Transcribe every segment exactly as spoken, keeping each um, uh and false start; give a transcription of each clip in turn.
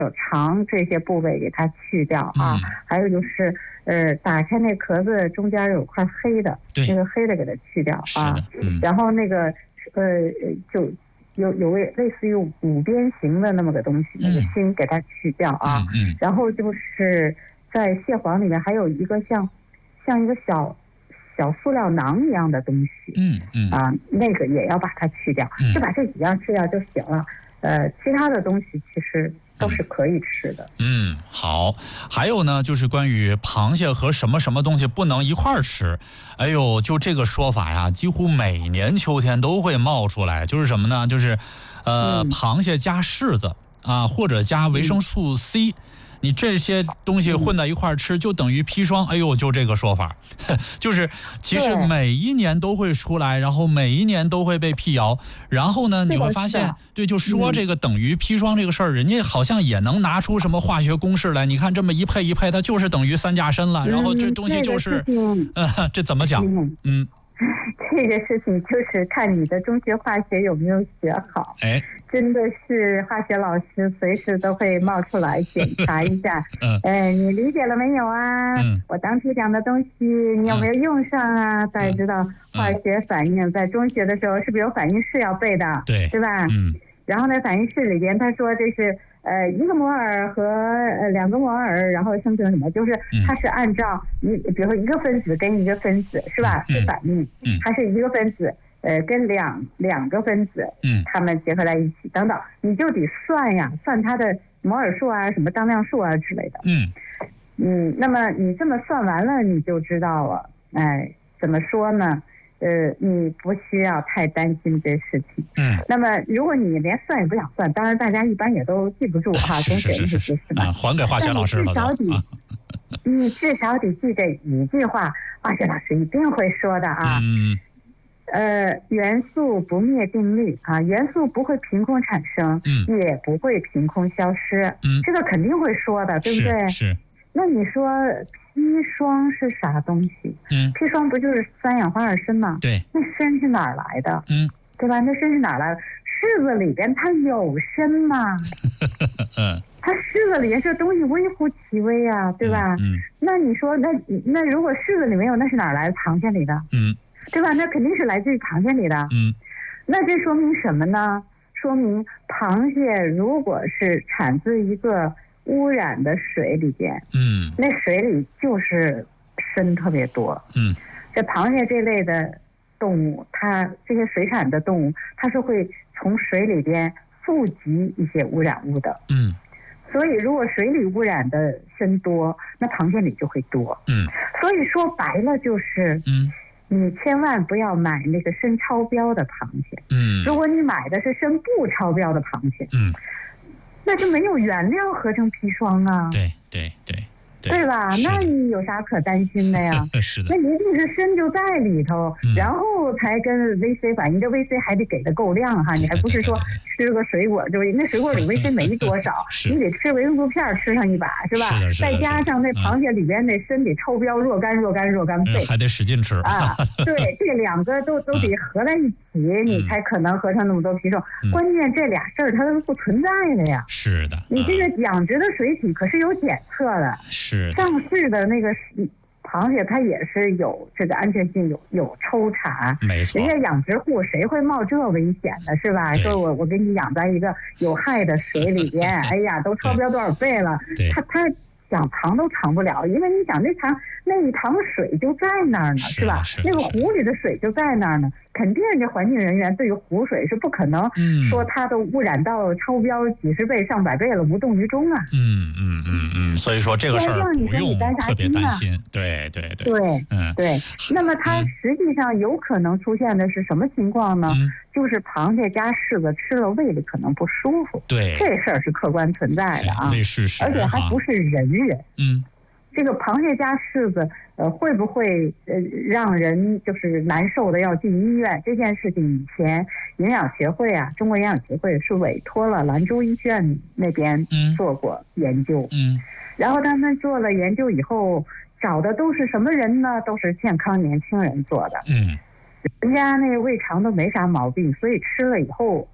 肠这些部位给它去掉啊，嗯、还有就是呃打开那壳子中间有块黑的，那个黑的给它去掉啊，嗯、然后那个呃就有有类类似于五边形的那么个东西，那个心给它去掉啊， 嗯嗯、 然后就是在蟹黄里面还有一个像像一个小小塑料囊一样的东西， 嗯嗯啊，那个也要把它去掉， 嗯、 就把这几样去掉就行了。呃，其他的东西其实都是可以吃的。 嗯，好。还有呢，就是关于螃蟹和什么什么东西不能一块儿吃。哎呦，就这个说法呀，几乎每年秋天都会冒出来。就是什么呢？就是呃， 嗯、 螃蟹加柿子啊，或者加维生素 C。嗯，你这些东西混在一块儿吃，就等于砒霜。哎呦，就这个说法，就是其实每一年都会出来，然后每一年都会被辟谣。然后呢，你会发现，对，就说这个等于砒霜这个事儿，人家好像也能拿出什么化学公式来。你看这么一配一配，它就是等于三价砷了。然后这东西就是，呃，这怎么讲？嗯， 这个事情就是看你的中学化学有没有学好。 哎。 真的是化学老师随时都会冒出来检查一下，嗯，呃，你理解了没有啊？嗯，我当初讲的东西你有没有用上啊？大家知道化学反应在中学的时候是不是有反应式要背的？ 对， 对吧？ 嗯， 然后呢，反应式里边他说这是呃一个摩尔和呃两个摩尔，然后生成什么？就是它是按照一，比如说一个分子跟一个分子是吧？是反应，嗯，它是一个分子。呃，跟两两个分子，嗯，它们结合在一起，等等，你就得算呀，算它的摩尔数啊，什么当量数啊之类的， 嗯， 嗯，那么你这么算完了，你就知道了，哎，怎么说呢？呃，你不需要太担心这事情， 嗯， 那么如果你连算也不想算，当然大家一般也都记不住哈，总给那些知识嘛， 还给化学老师了， 至少得，你至少得记这一句话，化学老师一定会说的啊。 嗯。 呃，元素不灭定律啊，元素不会凭空产生，嗯，也不会凭空消失， 嗯， 这个肯定会说的，对不对？ 是。是那你说砒霜是啥东西？ 嗯， 砒霜不就是三氧化二砷吗？ 对， 那砷是哪儿来的？ 嗯， 对吧？那砷是哪儿来的？柿子里边它有砷吗？ 嗯， 它柿子里边这东西微乎其微啊，对吧？ 嗯，嗯那你说那那如果柿子里没有，那是哪儿来的？螃蟹里的？ 嗯。 对吧？那肯定是来自于螃蟹里的。 嗯， 那这说明什么呢？说明螃蟹如果是产自一个污染的水里边， 嗯， 那水里就是砷特别多。 嗯， 这螃蟹这类的动物，它这些水产的动物，它是会从水里边富集一些污染物的。 嗯， 所以如果水里污染的砷多，那螃蟹里就会多。 嗯， 所以说白了就是， 嗯。 你千万不要买那个砷超标的螃蟹。 嗯， 如果你买的是砷不超标的螃蟹， 嗯， 那就没有原料合成砒霜啊。 对对对对，对吧？那你有啥可担心的呀？ 是的， 那一定是砷就在里头，嗯、然后才跟 V C 反应。这 V C 还得给的够量哈，你还不是说吃个水果就那水果里 V C 没多少，你得吃维生素片吃上一把是吧？ 是的是的再加上那螃蟹里边那砷得超标若干若干若干倍， 还得使劲吃啊。对，这两个都都得合在一起，嗯、你才可能合成那么多砒霜。嗯、关键这俩事儿它都不存在的呀。 是的， 你这个养殖的水体可是有检测的。 是。 上市的那个螃蟹，它也是有这个安全性，有有抽查。 没错， 人家养殖户谁会冒这危险的，是吧？说我我给你养在一个有害的水里边，哎呀，都超标多少倍了，他他想藏都藏不了，因为你想那塘那一塘水就在那儿呢，是吧？那个湖里的水就在那儿呢，肯定人家环境人员对于湖水是不可能说它都污染到超标几十倍上百倍了无动于衷啊。 嗯嗯嗯嗯，所以说这个事儿不用特别担心。对对对对，嗯对。那么它实际上有可能出现的是什么情况呢？嗯、就是螃蟹加柿子吃了胃里可能不舒服。 对， 这事儿是客观存在的啊， 胃是是， 而且还不是人人。 嗯。 这个螃蟹加柿子，呃，会不会呃让人就是难受的要进医院？这件事情以前营养协会啊，中国营养协会是委托了兰州医院那边做过研究， 嗯， 然后他们做了研究以后，找的都是什么人呢？都是健康年轻人做的， 嗯， 人家那个胃肠都没啥毛病，所以吃了以后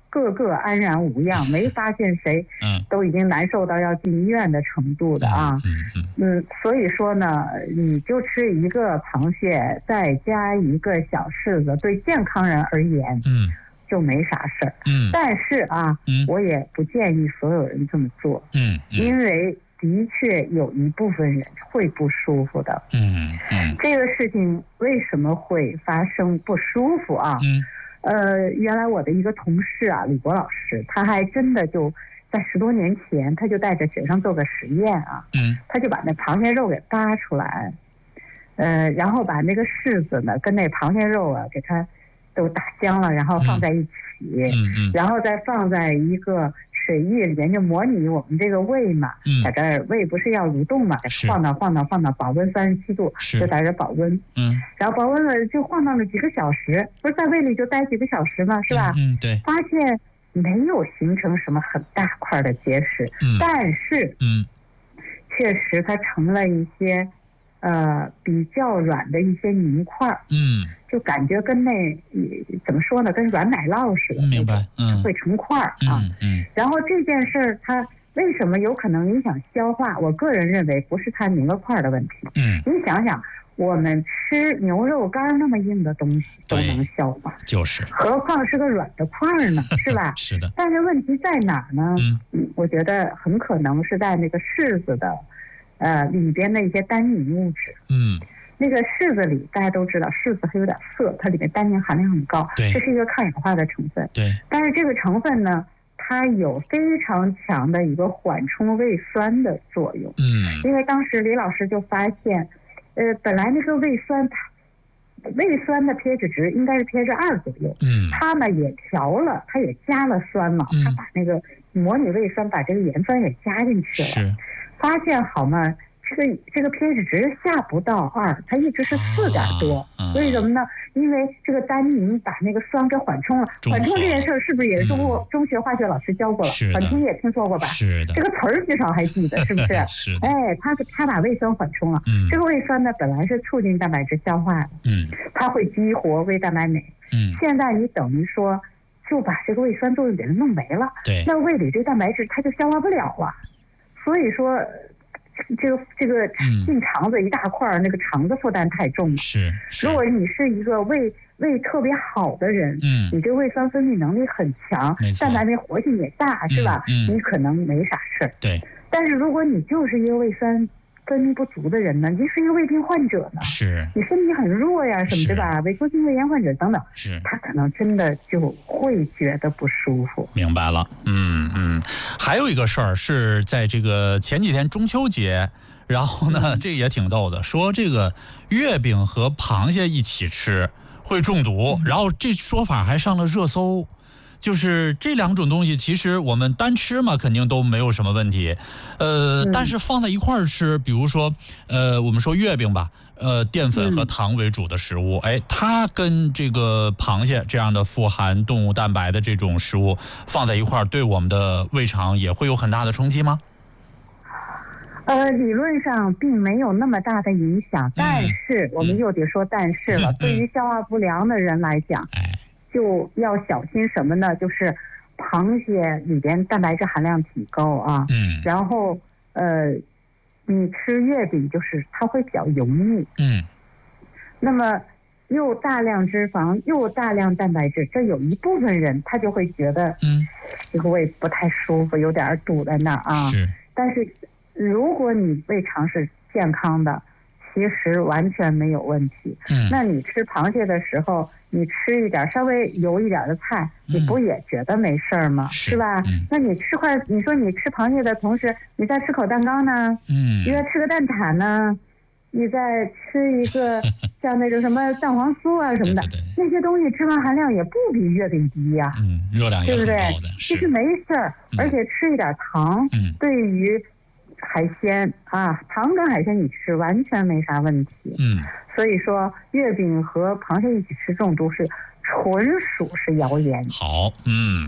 个个安然无恙，没发现谁都已经难受到要进医院的程度的啊。 嗯嗯嗯，所以说呢，你就吃一个螃蟹，再加一个小柿子，对健康人而言， 嗯， 就没啥事儿。 嗯， 但是啊， 嗯， 我也不建议所有人这么做。 嗯， 因为的确有一部分人会不舒服的。 嗯嗯， 这个事情为什么会发生不舒服啊？ 嗯。 呃，原来我的一个同事啊，李国老师，他还真的就在十多年前，他就带着学生做个实验啊， 嗯， 他就把那螃蟹肉给扒出来，呃，然后把那个柿子呢跟那螃蟹肉啊给它都打香了，然后放在一起， 嗯嗯， 然后再放在一个水液里面，就模拟我们这个胃嘛， 嗯， 在这儿胃不是要蠕动嘛，晃荡晃荡晃荡，保温三十七度，就在这保温， 嗯， 然后保温了就晃荡了几个小时，不是在胃里就待几个小时吗？是吧？ 嗯，嗯对， 发现没有形成什么很大块的结石， 嗯， 但是， 嗯， 确实它成了一些，呃，比较软的一些泥块， 嗯， 就感觉跟那怎么说呢，跟软奶酪似的， 明白，嗯， 会成块啊， 嗯嗯， 然后这件事儿它为什么有可能影响消化？我个人认为不是它凝了块的问题， 嗯， 你想想。我们吃牛肉干那么硬的东西都能消化， 就是， 何况是个软的块呢，是吧？ 是的。 但是问题在哪儿呢？ 嗯， 嗯，我觉得很可能是在那个柿子的，呃，里边的一些单宁物质。 嗯， 那个柿子里大家都知道，柿子还有点涩，它里面单宁含量很高， 对， 这是一个抗氧化的成分。 对， 但是这个成分呢，它有非常强的一个缓冲胃酸的作用。 嗯， 因为当时李老师就发现。呃，本来那个胃酸，胃酸的 pH 值应该是 pH 二左右， 嗯， 它呢也调了，它也加了酸嘛， 嗯、 它把那个模拟胃酸把这个盐酸也加进去了， 是， 发现好嘛，这个这个 pH 值下不到二，它一直是四点多， 啊、 为什么呢？因为这个单宁把那个酸给缓冲了，缓冲这件事儿是不是也是中国、嗯、中学化学老师教过了？缓冲也听说过吧？ 是的， 这个词儿至少还记得，是不是？ 是的。 哎，他他把胃酸缓冲了， 嗯， 这个胃酸呢本来是促进蛋白质消化的， 嗯， 它会激活胃蛋白酶， 嗯， 现在你等于说就把这个胃酸作用给它弄没了， 对， 那胃里这蛋白质它就消化不了了，所以说。这个这个进肠子一大块儿、嗯，那个肠子负担太重了。 是，是如果你是一个胃胃特别好的人， 嗯， 你这个胃酸分泌能力很强，蛋白酶活性也大，是吧？ 嗯， 你可能没啥事儿。 对。 但是如果你就是一个胃酸分泌不足的人呢，你是一个胃病患者呢， 是， 你身体很弱呀，什么对吧？萎缩性胃炎患者等等， 是， 他可能真的就会觉得不舒服。 明白了，嗯嗯。还有一个事儿是在这个前几天中秋节，然后呢，这也挺逗的，说这个月饼和螃蟹一起吃会中毒，然后这说法还上了热搜。就是这两种东西，其实我们单吃嘛，肯定都没有什么问题，呃，但是放在一块儿吃，比如说，呃，我们说月饼吧，呃，淀粉和糖为主的食物，哎，它跟这个螃蟹这样的富含动物蛋白的这种食物放在一块儿，对我们的胃肠也会有很大的冲击吗？ 呃，理论上并没有那么大的影响，但是、嗯、我们又得说但是了，嗯、对于消化不良的人来讲。 哎， 就要小心什么呢？就是螃蟹里边蛋白质含量挺高啊， 嗯， 然后呃，你吃月饼就是它会比较油腻， 嗯， 那么又大量脂肪又大量蛋白质，这有一部分人他就会觉得， 嗯， 这个胃不太舒服，有点堵在那儿啊。 是， 但是如果你胃肠是健康的，其实完全没有问题。 嗯， 那你吃螃蟹的时候，你吃一点稍微油一点的菜，你不也觉得没事儿吗？ 嗯、是, 是吧、 嗯？ 那你吃块，你说你吃螃蟹的同时，你再吃口蛋糕呢？ 嗯， 你再吃个蛋挞呢？你再吃一个像那种什么蛋黄酥啊什么的， 对对对， 那些东西脂肪含量也不比月饼低呀、啊， 嗯，热量也很高的， 对不对？其实没事儿、嗯，而且吃一点糖， 嗯，对于海鲜啊，糖跟海鲜你吃完全没啥问题， 嗯。 所以说，月饼和螃蟹一起吃中毒是纯属是谣言。 好，嗯，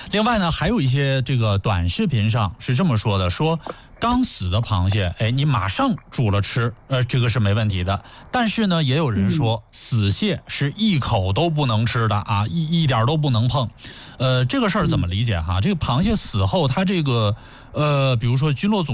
另外呢，还有一些这个短视频上是这么说的，说刚死的螃蟹，哎，你马上煮了吃，呃，这个是没问题的。但是呢，也有人说、嗯、死蟹是一口都不能吃的啊，一一点都不能碰。呃，这个事儿怎么理解哈？这个螃蟹死后，它这个呃，比如说菌落总